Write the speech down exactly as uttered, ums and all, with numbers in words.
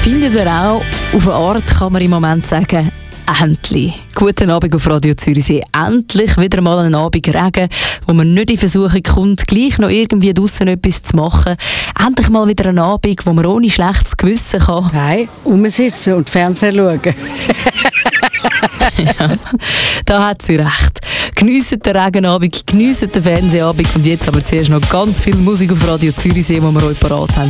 findet ihr auch, auf eine Art kann man im Moment sagen, endlich. Guten Abend auf Radio Zürichsee. Endlich wieder mal einen Abend Regen, wo man nicht in Versuchung kommt, gleich noch irgendwie draussen etwas zu machen. Endlich mal wieder einen Abend, wo man ohne schlechtes Gewissen kann. Nein, rumsitzen und Fernsehen schauen. Ja, da hat sie recht. Geniessen den Regenabend, geniessen den Fernsehabend und jetzt aber zuerst noch ganz viel Musik auf Radio Zürichsee, die wir euch parat haben.